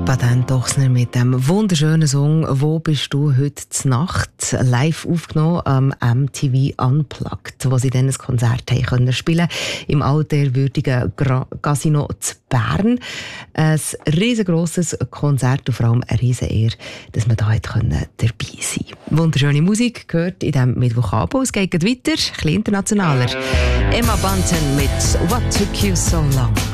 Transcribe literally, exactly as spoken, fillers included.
Baden Dochsner mit dem wunderschönen Song «Wo bist du heute Nacht?» live aufgenommen am M T V Unplugged, wo sie dann ein Konzert haben können spielen im altehrwürdigen Casino zu Bern. Ein riesengroßes Konzert und vor allem eine riesen Ehre, dass man da dabei sein konnte. Wunderschöne Musik gehört in diesem Mittwochabend. Es geht weiter, ein bisschen internationaler. Emma Bunton mit «What Took You So Long?»